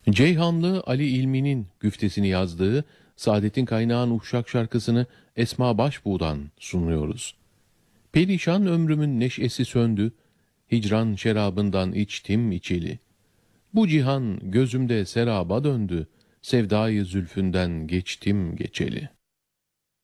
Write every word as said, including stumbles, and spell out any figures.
Ceyhanlı Ali İlmi'nin güftesini yazdığı Saadettin Kaynağ'ın Uşak şarkısını Esma Başbuğ'dan sunuyoruz. Perişan ömrümün neşesi söndü, hicran şerabından içtim içeli. Bu cihan gözümde seraba döndü, sevdayı zülfünden geçtim geçeli.